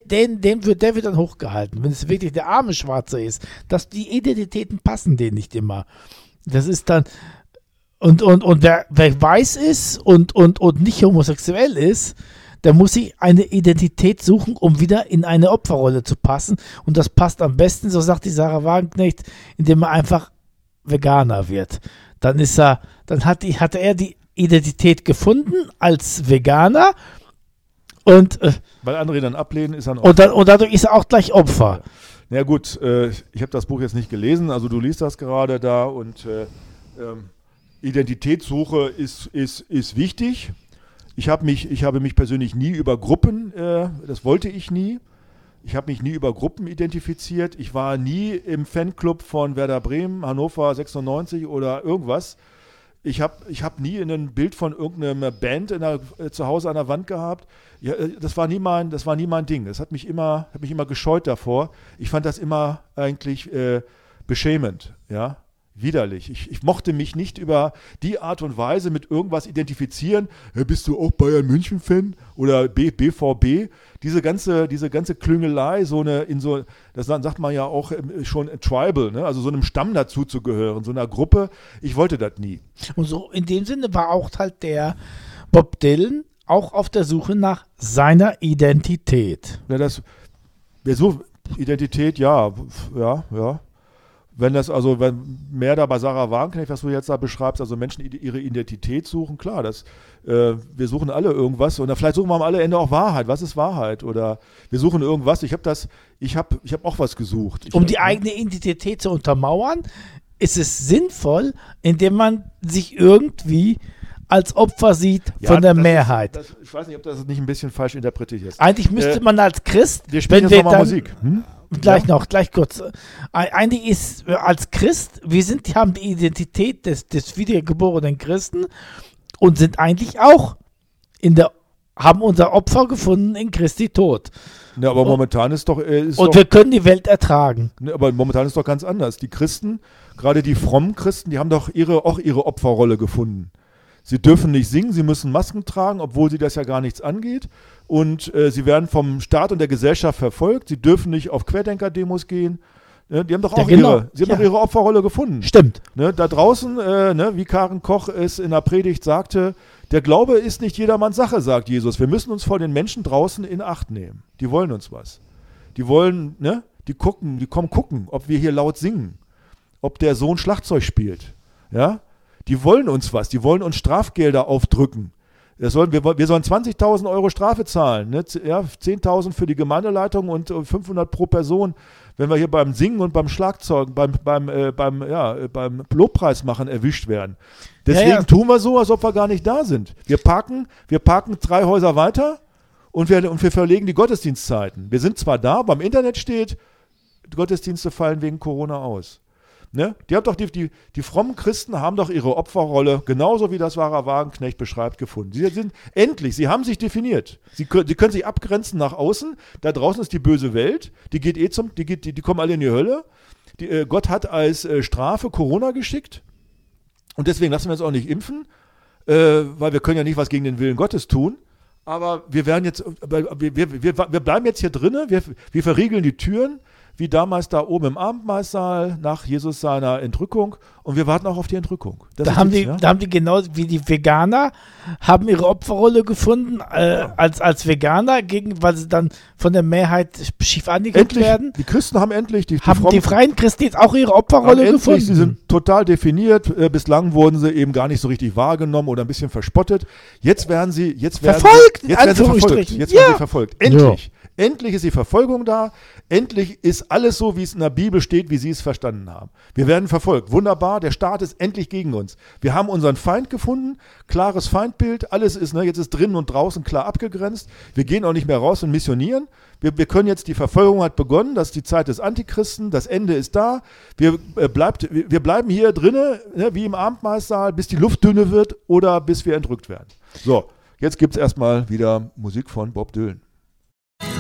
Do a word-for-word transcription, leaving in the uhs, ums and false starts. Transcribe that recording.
den, den wird, der wird dann hochgehalten, wenn es wirklich der arme Schwarze ist. Dass die Identitäten passen denen nicht immer. Das ist dann, und, und, und wer, wer weiß ist und, und, und nicht homosexuell ist, der muss sich eine Identität suchen, um wieder in eine Opferrolle zu passen. Und das passt am besten, so sagt die Sarah Wagenknecht, indem er einfach Veganer wird. Dann ist er, dann hat, die, hat er die Identität gefunden als Veganer und äh, weil andere ihn dann ablehnen, ist er ein Opfer. Und, dann, und dadurch ist er auch gleich Opfer. Na ja, gut, äh, ich habe das Buch jetzt nicht gelesen, also du liest das gerade da und äh, ähm, Identitätssuche ist, ist, ist wichtig. Ich, hab mich, ich habe mich persönlich nie über Gruppen, äh, das wollte ich nie. Ich habe mich nie über Gruppen identifiziert. Ich war nie im Fanclub von Werder Bremen, Hannover sechsundneunzig oder irgendwas. Ich habe ich hab nie ein Bild von irgendeiner Band in der, äh, zu Hause an der Wand gehabt. Ja, das war nie mein, das war nie mein Ding. Das hat mich immer, hat mich immer gescheut davor. Ich fand das immer eigentlich äh, beschämend, ja. Widerlich. Ich, ich mochte mich nicht über die Art und Weise mit irgendwas identifizieren. Hey, bist du auch Bayern-München-Fan oder B, BVB? Diese ganze, diese ganze Klüngelei, so eine, in so, das sagt man ja auch schon Tribal, ne? Also so einem Stamm dazu zu gehören, so einer Gruppe. Ich wollte das nie. Und so in dem Sinne war auch halt der Bob Dylan auch auf der Suche nach seiner Identität. Ja, das, wir suchen Identität, ja, ja, ja. Wenn das also, wenn mehr da bei Sarah Wagenknecht, was du jetzt da beschreibst, also Menschen ihre Identität suchen, klar, das, äh, wir suchen alle irgendwas und vielleicht suchen wir am alle Ende auch Wahrheit. Was ist Wahrheit? Oder wir suchen irgendwas. Ich habe das, ich habe, ich habe auch was gesucht. Ich um hab, die eigene Identität zu untermauern, ist es sinnvoll, indem man sich irgendwie als Opfer sieht ja, von der das Mehrheit. Ist, das, ich weiß nicht, ob das nicht ein bisschen falsch interpretiert ist. Eigentlich müsste äh, man als Christ, wir spielen wenn jetzt wir nochmal Musik. Hm? Gleich ja? noch, gleich kurz. Eigentlich ist als Christ, wir sind, haben die Identität des, des wiedergeborenen Christen und sind eigentlich auch in der, haben unser Opfer gefunden in Christi Tod. Ja, aber und, momentan ist doch... Äh, ist und doch, wir können die Welt ertragen. Ne, aber momentan ist doch ganz anders. Die Christen, gerade die frommen Christen, die haben doch ihre, auch ihre Opferrolle gefunden. Sie dürfen nicht singen, sie müssen Masken tragen, obwohl sie das ja gar nichts angeht. Und äh, sie werden vom Staat und der Gesellschaft verfolgt. Sie dürfen nicht auf Querdenker-Demos gehen. Ne, die haben doch auch ja, genau. ihre, sie haben ja. doch ihre Opferrolle gefunden. Stimmt. Ne, da draußen, äh, ne, wie Karen Koch es in der Predigt sagte, der Glaube ist nicht jedermanns Sache, sagt Jesus. Wir müssen uns vor den Menschen draußen in Acht nehmen. Die wollen uns was. Die wollen, ne, die gucken, die kommen gucken, ob wir hier laut singen, ob der Sohn Schlagzeug spielt. Ja, die wollen uns was, die wollen uns Strafgelder aufdrücken. Das sollen, wir, wir sollen zwanzigtausend Euro Strafe zahlen, ne? Ja, zehntausend für die Gemeindeleitung und fünfhundert pro Person, wenn wir hier beim Singen und beim Schlagzeugen, beim, beim, äh, beim, ja, beim Lobpreis machen erwischt werden. Deswegen ja, ja. tun wir so, als ob wir gar nicht da sind. Wir parken, wir parken drei Häuser weiter und wir, und wir verlegen die Gottesdienstzeiten. Wir sind zwar da, aber im Internet steht, die Gottesdienste fallen wegen Corona aus. Ne? Die, haben doch die, die, die frommen Christen haben doch ihre Opferrolle, genauso wie das Sarah Wagenknecht beschreibt, gefunden. Sie sind endlich, sie haben sich definiert. Sie können, sie können sich abgrenzen nach außen. Da draußen ist die böse Welt, die geht eh zum, die, geht, die, die kommen alle in die Hölle. Die, äh, Gott hat als äh, Strafe Corona geschickt und deswegen lassen wir uns auch nicht impfen, äh, weil wir können ja nicht was gegen den Willen Gottes tun. Aber wir werden jetzt, wir, wir, wir, wir bleiben jetzt hier drinnen, wir, wir verriegeln die Türen, wie damals da oben im Abendmahlsaal nach Jesus seiner Entrückung und wir warten auch auf die Entrückung. Da haben, die, ja? da haben die genau wie die Veganer, haben ihre Opferrolle gefunden äh, ja. als, als Veganer, gegen, weil sie dann von der Mehrheit schief angeguckt werden. Die Christen haben endlich, die, die, haben die freien Christen jetzt auch ihre Opferrolle endlich, gefunden. Sie sind total definiert, äh, bislang wurden sie eben gar nicht so richtig wahrgenommen oder ein bisschen verspottet. Jetzt werden sie, jetzt werden verfolgt, sie, jetzt werden sie verfolgt. Jetzt ja. werden sie verfolgt. Endlich. Ja. Endlich ist die Verfolgung da. Endlich ist alles so, wie es in der Bibel steht, wie sie es verstanden haben. Wir werden verfolgt. Wunderbar. Der Staat ist endlich gegen uns. Wir haben unseren Feind gefunden. Klares Feindbild. Alles ist, ne, jetzt ist drinnen und draußen klar abgegrenzt. Wir gehen auch nicht mehr raus und missionieren. Wir, wir können jetzt, die Verfolgung hat begonnen. Das ist die Zeit des Antichristen. Das Ende ist da. Wir, äh, bleibt, wir, wir bleiben hier drinnen, ne, wie im Abendmahlsaal, bis die Luft dünne wird oder bis wir entrückt werden. So, jetzt gibt es erstmal wieder Musik von Bob Dylan.